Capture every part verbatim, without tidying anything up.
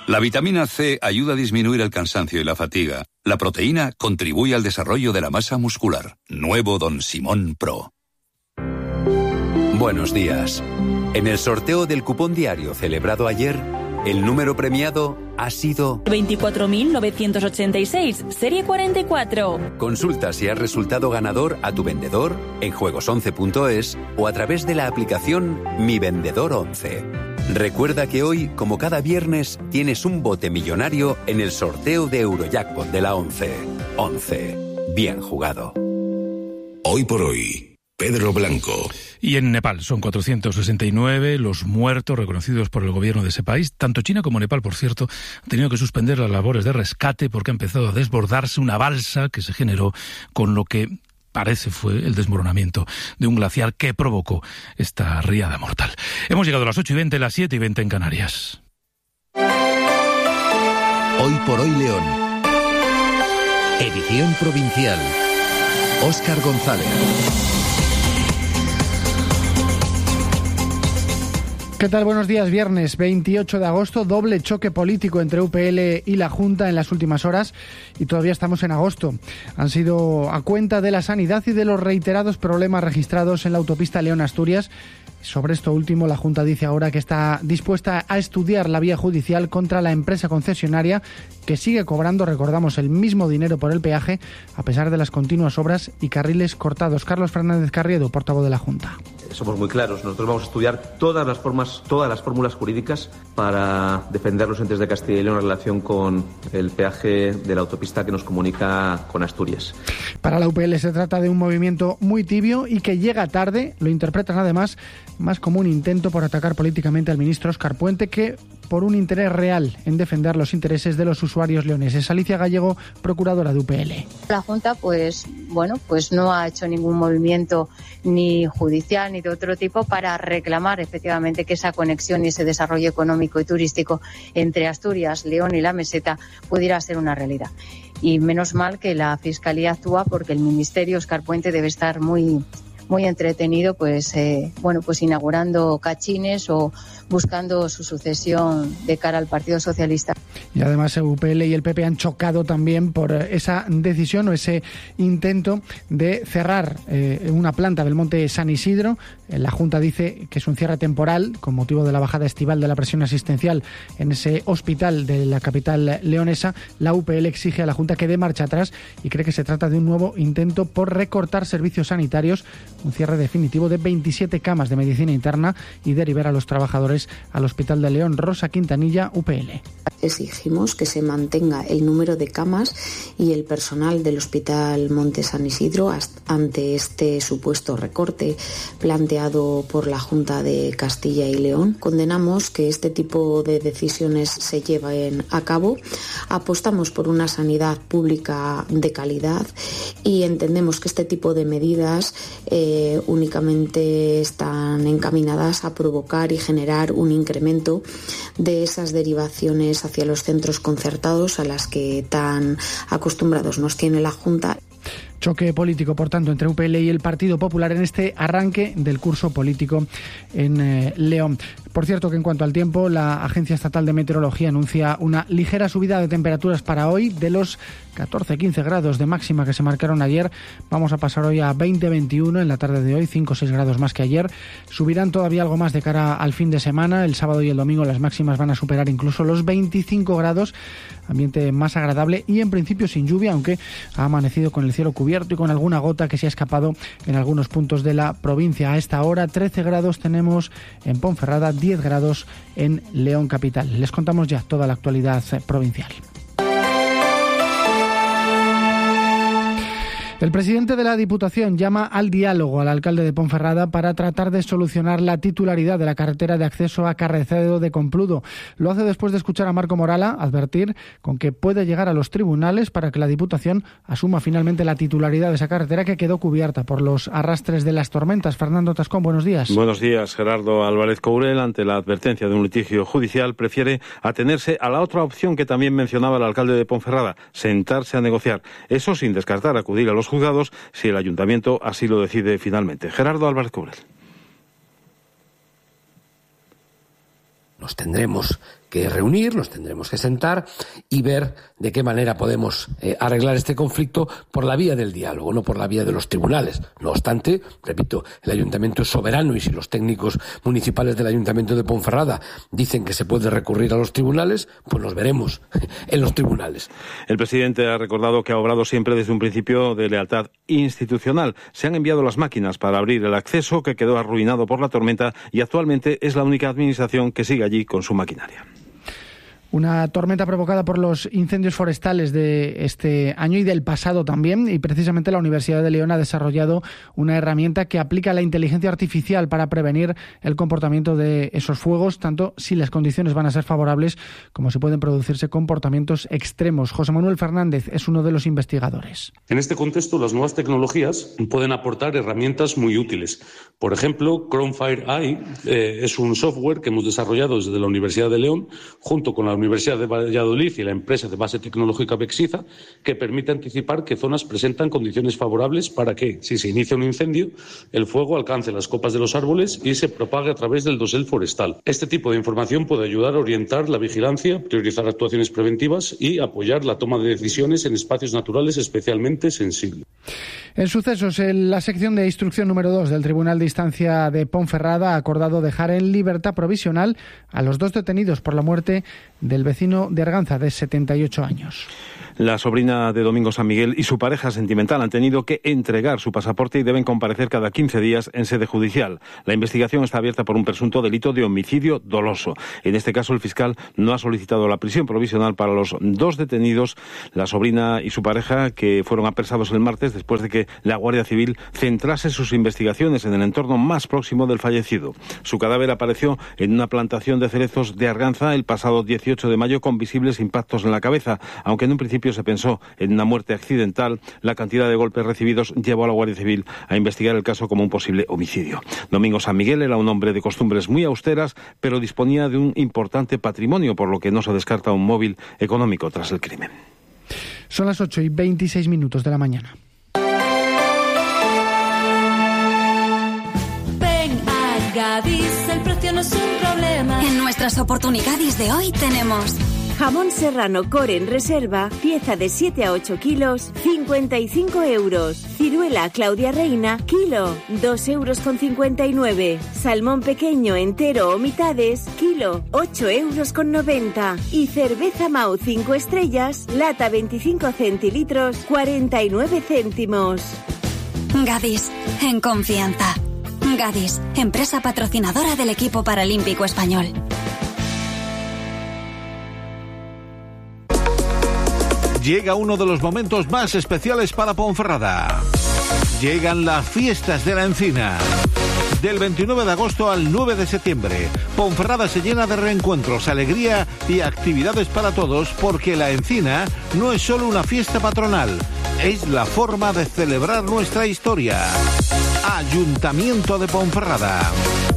La vitamina C ayuda a disminuir el cansancio y la fatiga. La proteína contribuye al desarrollo de la masa muscular. Nuevo Don Simón Pro. Buenos días. En el sorteo del cupón diario celebrado ayer, el número premiado ha sido veinticuatro mil novecientos ochenta y seis, serie cuarenta y cuatro. Consulta si has resultado ganador a tu vendedor en juegos once punto es o a través de la aplicación Mi Vendedor once. Recuerda que hoy, como cada viernes, tienes un bote millonario en el sorteo de Eurojackpot de la once. once. Bien jugado. Hoy por hoy, Pedro Blanco. Y en Nepal son cuatrocientos sesenta y nueve los muertos reconocidos por el gobierno de ese país. Tanto China como Nepal, por cierto, han tenido que suspender las labores de rescate porque ha empezado a desbordarse una balsa que se generó con lo que parece fue el desmoronamiento de un glaciar que provocó esta riada mortal. Hemos llegado a las ocho y veinte, las siete y veinte en Canarias. Hoy por hoy León. Edición provincial. Óscar González. ¿Qué tal? Buenos días. Viernes veintiocho de agosto, doble choque político entre U P L y la Junta en las últimas horas y todavía estamos en agosto. Han sido a cuenta de la sanidad y de los reiterados problemas registrados en la autopista León-Asturias. Sobre esto último, la Junta dice ahora que está dispuesta a estudiar la vía judicial contra la empresa concesionaria que sigue cobrando, recordamos, el mismo dinero por el peaje a pesar de las continuas obras y carriles cortados. Carlos Fernández Carriedo, portavoz de la Junta. Somos muy claros, nosotros vamos a estudiar todas las formas, todas las fórmulas jurídicas para defender los entes de Castilla y León en relación con el peaje de la autopista que nos comunica con Asturias. Para la U P L se trata de un movimiento muy tibio y que llega tarde, lo interpretan además más como un intento por atacar políticamente al ministro Óscar Puente que por un interés real en defender los intereses de los usuarios leoneses. Alicia Gallego, procuradora de U P L. La Junta, pues bueno, pues no ha hecho ningún movimiento ni judicial ni de otro tipo para reclamar efectivamente que esa conexión y ese desarrollo económico y turístico entre Asturias, León y la Meseta pudiera ser una realidad. Y menos mal que la Fiscalía actúa porque el Ministerio Óscar Puente debe estar muy muy entretenido, pues eh, bueno, pues inaugurando cachines o buscando su sucesión de cara al Partido Socialista. Y además U P L y el P P han chocado también por esa decisión o ese intento de cerrar eh, una planta del Monte San Isidro. La Junta dice que es un cierre temporal con motivo de la bajada estival de la presión asistencial en ese hospital de la capital leonesa. La U P L exige a la Junta que dé marcha atrás y cree que se trata de un nuevo intento por recortar servicios sanitarios, un cierre definitivo de veintisiete camas de medicina interna y derivar a los trabajadores al Hospital de León. Rosa Quintanilla, U P L. Exigimos que se mantenga el número de camas y el personal del Hospital Monte San Isidro ante este supuesto recorte planteado por la Junta de Castilla y León. Condenamos que este tipo de decisiones se lleven a cabo. Apostamos por una sanidad pública de calidad y entendemos que este tipo de medidas eh, únicamente están encaminadas a provocar y generar un incremento de esas derivaciones hacia los centros concertados a las que tan acostumbrados nos tiene la Junta. Choque político, por tanto, entre U P L y el Partido Popular en este arranque del curso político en eh, León. Por cierto, que en cuanto al tiempo, la Agencia Estatal de Meteorología anuncia una ligera subida de temperaturas para hoy. De los catorce a quince grados de máxima que se marcaron ayer, vamos a pasar hoy a veinte a veintiuno en la tarde de hoy, cinco o seis grados más que ayer. Subirán todavía algo más de cara al fin de semana. El sábado y el domingo las máximas van a superar incluso los veinticinco grados. Ambiente más agradable y en principio sin lluvia, aunque ha amanecido con el cielo cubierto y con alguna gota que se ha escapado en algunos puntos de la provincia. A esta hora trece grados tenemos en Ponferrada, diez grados en León capital. Les contamos ya toda la actualidad provincial. El presidente de la Diputación llama al diálogo al alcalde de Ponferrada para tratar de solucionar la titularidad de la carretera de acceso a Carrecedo de Compludo. Lo hace después de escuchar a Marco Morala advertir con que puede llegar a los tribunales para que la Diputación asuma finalmente la titularidad de esa carretera que quedó cubierta por los arrastres de las tormentas. Fernando Tascón, buenos días. Buenos días. Gerardo Álvarez Courel, ante la advertencia de un litigio judicial, prefiere atenerse a la otra opción que también mencionaba el alcalde de Ponferrada, sentarse a negociar. Eso sin descartar acudir a los juzgados si el ayuntamiento así lo decide finalmente. Gerardo Álvarez Courel. nos tendremos que reunir, nos tendremos que sentar y ver de qué manera podemos eh, arreglar este conflicto por la vía del diálogo, no por la vía de los tribunales. No obstante, repito, el ayuntamiento es soberano y si los técnicos municipales del ayuntamiento de Ponferrada dicen que se puede recurrir a los tribunales, pues nos veremos en los tribunales. El presidente ha recordado que ha obrado siempre desde un principio de lealtad institucional. Se han enviado las máquinas para abrir el acceso que quedó arruinado por la tormenta y actualmente es la única administración que sigue allí con su maquinaria. Una tormenta provocada por los incendios forestales de este año y del pasado también, y precisamente la Universidad de León ha desarrollado una herramienta que aplica la inteligencia artificial para prevenir el comportamiento de esos fuegos, tanto si las condiciones van a ser favorables como si pueden producirse comportamientos extremos. José Manuel Fernández es uno de los investigadores. En este contexto, las nuevas tecnologías pueden aportar herramientas muy útiles. Por ejemplo, Cronefire A I eh, es un software que hemos desarrollado desde la Universidad de León junto con la Universidad de Valladolid y la empresa de base tecnológica Bexiza, que permite anticipar qué zonas presentan condiciones favorables para que, si se inicia un incendio, el fuego alcance las copas de los árboles y se propague a través del dosel forestal. Este tipo de información puede ayudar a orientar la vigilancia, priorizar actuaciones preventivas y apoyar la toma de decisiones en espacios naturales especialmente sensibles. En sucesos, en la sección de instrucción número dos del Tribunal de Instancia de Ponferrada ha acordado dejar en libertad provisional a los dos detenidos por la muerte del vecino de Arganza, de setenta y ocho años. La sobrina de Domingo San Miguel y su pareja sentimental han tenido que entregar su pasaporte y deben comparecer cada quince días en sede judicial. La investigación está abierta por un presunto delito de homicidio doloso. En este caso, el fiscal no ha solicitado la prisión provisional para los dos detenidos, la sobrina y su pareja, que fueron apresados el martes después de que la Guardia Civil centrase sus investigaciones en el entorno más próximo del fallecido. Su cadáver apareció en una plantación de cerezos de Arganza el pasado dieciocho de mayo con visibles impactos en la cabeza, aunque en un principio se pensó en una muerte accidental. La cantidad de golpes recibidos llevó a la Guardia Civil a investigar el caso como un posible homicidio. Domingo San Miguel era un hombre de costumbres muy austeras, pero disponía de un importante patrimonio, por lo que no se descarta un móvil económico tras el crimen. Son las ocho y veintiséis minutos de la mañana. Ven a Gadis, el precio no es un problema. En nuestras oportunidades de hoy tenemos jamón serrano core en reserva, pieza de siete a ocho kilos, cincuenta y cinco euros. Ciruela Claudia Reina, kilo, dos euros con cincuenta y nueve. Salmón pequeño entero o mitades, kilo, ocho euros con noventa. Y cerveza Mau cinco estrellas, lata veinticinco centilitros, cuarenta y nueve céntimos. Gadis, en confianza. Gadis, empresa patrocinadora del equipo paralímpico español. Llega uno de los momentos más especiales para Ponferrada. Llegan las fiestas de la Encina. Del veintinueve de agosto al nueve de septiembre, Ponferrada se llena de reencuentros, alegría y actividades para todos, porque la Encina no es solo una fiesta patronal, es la forma de celebrar nuestra historia. Ayuntamiento de Ponferrada.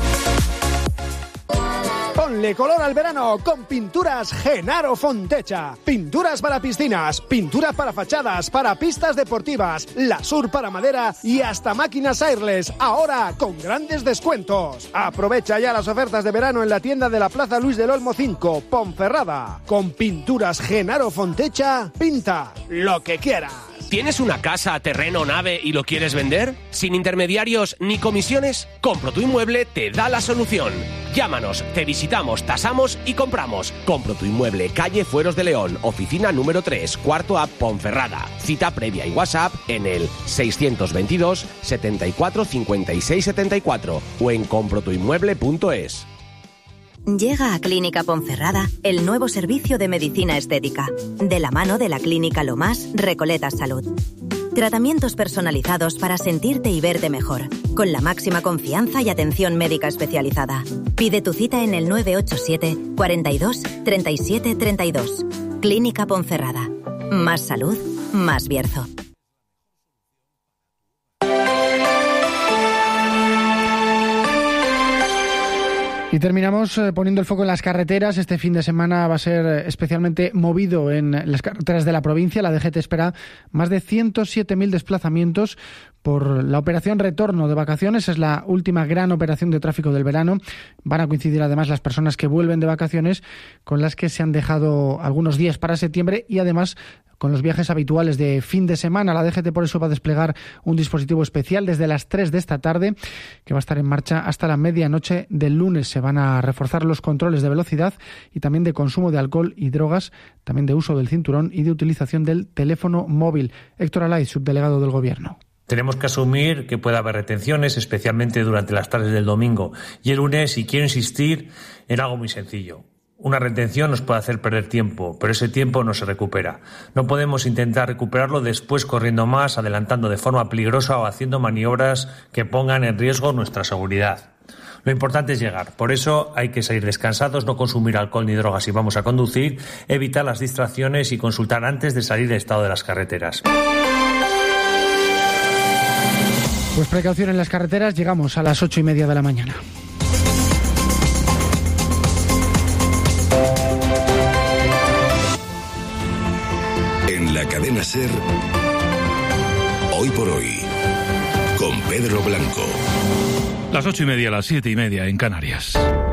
Ponle color al verano con Pinturas Genaro Fontecha. Pinturas para piscinas, pintura para fachadas, para pistas deportivas, lasur para madera y hasta máquinas airless, ahora con grandes descuentos. Aprovecha ya las ofertas de verano en la tienda de la Plaza Luis del Olmo cinco, Ponferrada. Con Pinturas Genaro Fontecha, pinta lo que quieras. ¿Tienes una casa, terreno, nave y lo quieres vender? ¿Sin intermediarios ni comisiones? Compro tu Inmueble te da la solución. Llámanos, te visitamos, tasamos y compramos. Compro tu Inmueble, calle Fueros de León, oficina número tres, cuarto A, Ponferrada. Cita previa y WhatsApp en el seiscientos veintidós, setenta y cuatro, cincuenta y seis, setenta y cuatro o en compro tu inmueble punto es. Llega a Clínica Ponferrada el nuevo servicio de medicina estética, de la mano de la Clínica Lomás Recoletas Salud. Tratamientos personalizados para sentirte y verte mejor, con la máxima confianza y atención médica especializada. Pide tu cita en el nueve ocho siete, cuarenta y dos, treinta y siete, treinta y dos. Clínica Ponferrada. Más salud, más Bierzo. Y terminamos eh, poniendo el foco en las carreteras. Este fin de semana va a ser especialmente movido en las carreteras de la provincia. La D G T espera más de ciento siete mil desplazamientos por la operación Retorno de Vacaciones. Es la última gran operación de tráfico del verano. Van a coincidir además las personas que vuelven de vacaciones con las que se han dejado algunos días para septiembre y además con los viajes habituales de fin de semana. La D G T por eso va a desplegar un dispositivo especial desde las tres de esta tarde que va a estar en marcha hasta la medianoche del lunes. Se van a reforzar los controles de velocidad y también de consumo de alcohol y drogas, también de uso del cinturón y de utilización del teléfono móvil. Héctor Alay, subdelegado del Gobierno. Tenemos que asumir que puede haber retenciones, especialmente durante las tardes del domingo y el lunes, y quiero insistir en algo muy sencillo. Una retención nos puede hacer perder tiempo, pero ese tiempo no se recupera. No podemos intentar recuperarlo después corriendo más, adelantando de forma peligrosa o haciendo maniobras que pongan en riesgo nuestra seguridad. Lo importante es llegar. Por eso hay que salir descansados, no consumir alcohol ni drogas si vamos a conducir, evitar las distracciones y consultar antes de salir el estado de las carreteras. Pues precaución en las carreteras. Llegamos a las ocho y media de la mañana. En la cadena SER, Hoy por Hoy, con Pedro Blanco. Las ocho y media, las siete y media en Canarias.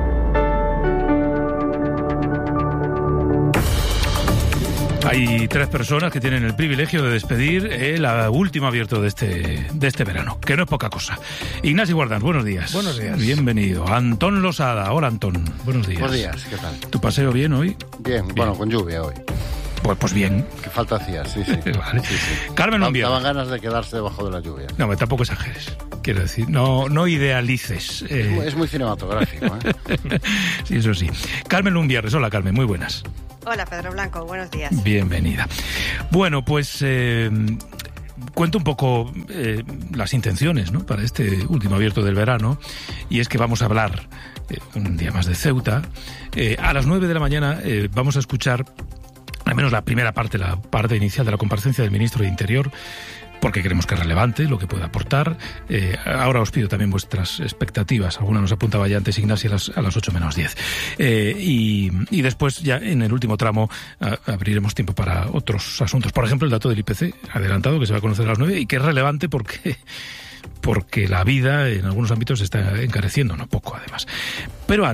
Hay tres personas que tienen el privilegio de despedir el último abierto de este, de este verano, que no es poca cosa. Ignacio Guardans, buenos días. Buenos días. Bienvenido. Antón Losada. Hola, Antón. Buenos días. Buenos días, ¿qué tal? ¿Tu paseo bien hoy? Bien, bien. Bueno, con lluvia hoy. Pues, pues bien. Que falta hacía, sí, sí. Vale. sí, sí. Carmen Lumbia. Daban ganas de quedarse debajo de la lluvia. No, tampoco exageres. Quiero decir, no, no idealices. Eh... Es, muy, es muy cinematográfico, ¿eh? Sí, eso sí. Carmen Lumbierres. Hola, Carmen, muy buenas. Hola, Pedro Blanco, buenos días. Bienvenida. Bueno, pues eh, cuento un poco eh, las intenciones, ¿no?, para este último abierto del verano, y es que vamos a hablar eh, un día más de Ceuta. Eh, a las nueve de la mañana eh, vamos a escuchar al menos la primera parte, la parte inicial de la comparecencia del ministro de Interior, porque creemos que es relevante lo que puede aportar. Eh, ahora os pido también vuestras expectativas. Alguna nos apuntaba ya antes Ignacio a las, a las ocho menos diez. Eh, y, y después, ya en el último tramo, a, abriremos tiempo para otros asuntos. Por ejemplo, el dato del I P C adelantado, que se va a conocer a las nueve y que es relevante porque... porque la vida en algunos ámbitos está encareciendo, no poco además. Pero antes,